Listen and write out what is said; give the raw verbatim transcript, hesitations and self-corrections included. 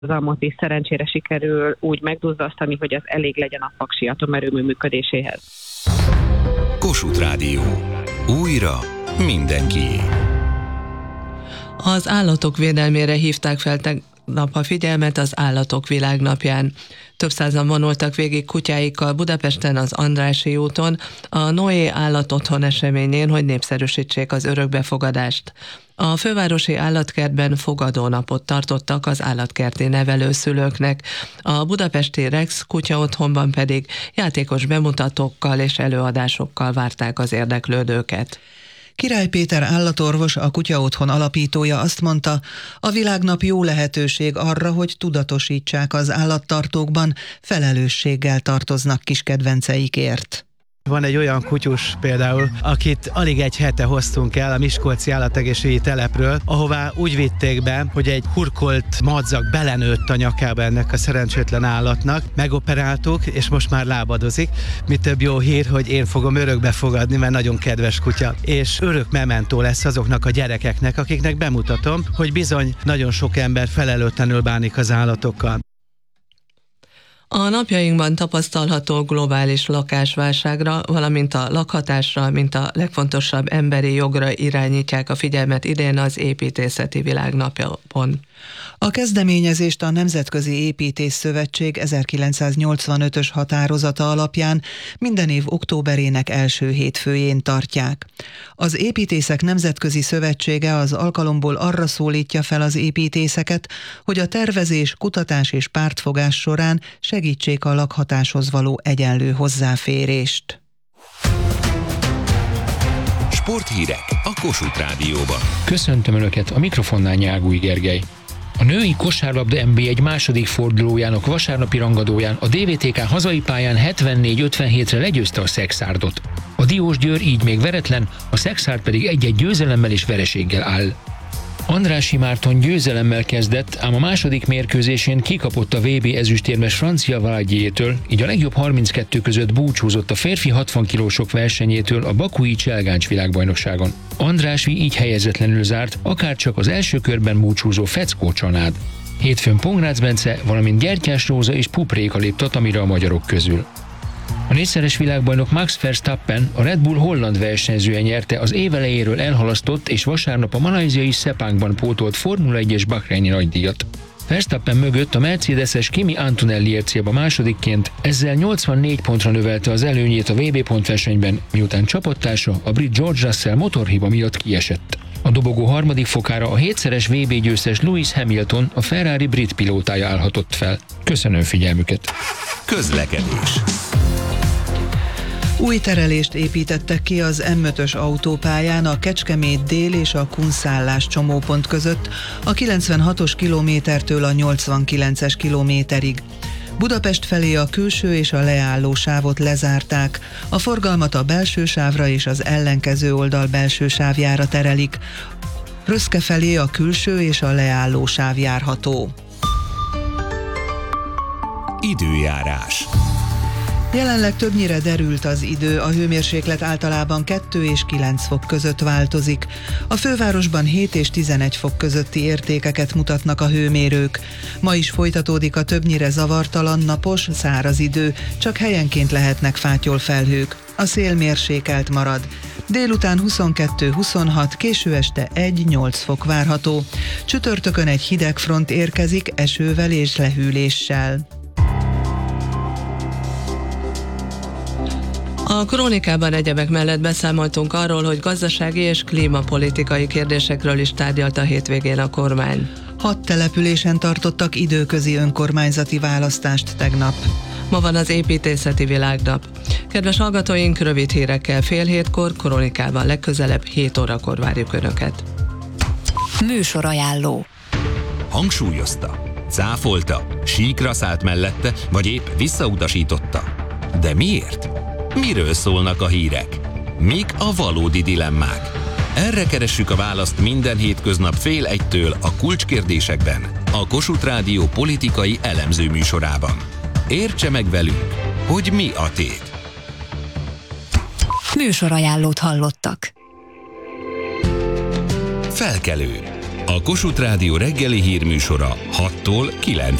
Az almot is szerencsére sikerül úgy megduzzasztani, hogy az elég legyen a paksi atomerőmű működéséhez. Kossuth Rádió. Újra mindenkié. Az állatok védelmére hívták fel tegnap a figyelmet az Állatok Világnapján. Több százan vonultak végig kutyáikkal Budapesten az Andrássy úton, a Noé Állatotthon eseményén, hogy népszerűsítsék az örökbefogadást. A fővárosi állatkertben fogadónapot tartottak az állatkerti nevelőszülőknek, a budapesti Rex kutyaotthonban pedig játékos bemutatókkal és előadásokkal várták az érdeklődőket. Király Péter állatorvos, a Kutyaotthon alapítója azt mondta, a világnap jó lehetőség arra, hogy tudatosítsák az állattartókban, felelősséggel tartoznak kis kedvenceikért. Van egy olyan kutyus például, akit alig egy hete hoztunk el a Miskolci Állategészségügyi Telepről, ahová úgy vitték be, hogy egy hurkolt madzag belenőtt a nyakába ennek a szerencsétlen állatnak. Megoperáltuk, és most már lábadozik. Mi több jó hír, hogy én fogom örökbe fogadni, mert nagyon kedves kutya. És örök mementó lesz azoknak a gyerekeknek, akiknek bemutatom, hogy bizony nagyon sok ember felelőtlenül bánik az állatokkal. A napjainkban tapasztalható globális lakásválságra, valamint a lakhatásra, mint a legfontosabb emberi jogra irányítják a figyelmet idén az Építészeti Világnapon. A kezdeményezést a Nemzetközi Építészszövetség ezerkilencszáznyolcvanötös határozata alapján minden év októberének első hétfőjén tartják. Az Építészek Nemzetközi Szövetsége az alkalomból arra szólítja fel az építészeket, hogy a tervezés, kutatás és pártfogás során segítsék a lakhatáshoz való egyenlő hozzáférést. Sporthírek a Kossuth Rádióban. Köszöntöm Önöket, a mikrofonnál Nyágúj Gergely. A női kosárlabda en bé egy második fordulójának vasárnapi rangadóján a dé vé té ká hazai pályán hetvennégy ötvenhétre legyőzte a Szekszárdot. A Diósgyőr így még veretlen, a Szekszárd pedig egy-egy győzelemmel és vereséggel áll. Andrássy Márton győzelemmel kezdett, ám a második mérkőzésén kikapott a vé bé ezüstérmes Francia Valadiétől, így a legjobb harminckettő között búcsúzott a férfi hatvan kilósok versenyétől a bakui Cselgáncs világbajnokságon. Andrássy így helyezetlenül zárt, akárcsak az első körben búcsúzó Feckó Csanád. Hétfőn Pongrácz Bence, valamint Gyertyás Róza és Pup Réka lép tatamira a magyarok közül. A négyszeres világbajnok Max Verstappen, a Red Bull holland versenyzője nyerte az év elejéről elhalasztott és vasárnap a malajziai Sepangban pótolt Formula egyes Bahreini nagydíjat. Verstappen mögött a mercedeses Kimi Antonelliért célba másodikként, ezzel nyolcvannégy pontra növelte az előnyét a vé bé pontversenyben, miután csapattársa, a brit George Russell motorhiba miatt kiesett. A dobogó harmadik fokára a hétszeres vé bé győztes Lewis Hamilton, a Ferrari brit pilótája állhatott fel. Köszönöm figyelmüket! Közlekedés. Új terelést építettek ki az em ötös autópályán a Kecskemét dél és a Kunszállás csomópont között a kilencvenhatos kilométertől a nyolcvankilences kilométerig. Budapest felé a külső és a leálló sávot lezárták, a forgalmat a belső sávra és az ellenkező oldal belső sávjára terelik. Röszke felé a külső és a leálló sáv járható. Időjárás. Jelenleg többnyire derült az idő, a hőmérséklet általában kettő és kilenc fok között változik. A fővárosban hét és tizenegy fok közötti értékeket mutatnak a hőmérők. Ma is folytatódik a többnyire zavartalan, napos, száraz idő, csak helyenként lehetnek fátyolfelhők. A szél mérsékelt marad. Délután huszonkettő huszonhat, késő este egy-nyolc fok várható. Csütörtökön egy hideg front érkezik esővel és lehűléssel. A krónikában egyebek mellett beszámoltunk arról, hogy gazdasági és klímapolitikai kérdésekről is tárgyalt a hétvégén a kormány. Hat településen tartottak időközi önkormányzati választást tegnap. Ma van az Építészeti Világnap. Kedves hallgatóink, rövid hírekkel fél hétkor, krónikában legközelebb hét órakor várjuk Önöket. Műsorajánló. Hangsúlyozta, cáfolta, síkra szállt mellette, vagy épp visszautasította. De miért? Miről szólnak a hírek? Mik a valódi dilemmák? Erre keressük a választ minden hétköznap fél egytől a kulcskérdésekben, a Kossuth Rádió politikai elemző műsorában. Értse meg velünk, hogy mi a tét. Műsorajánlót hallottak. Felkelő. A Kossuth Rádió reggeli hírműsora hattól kilencig.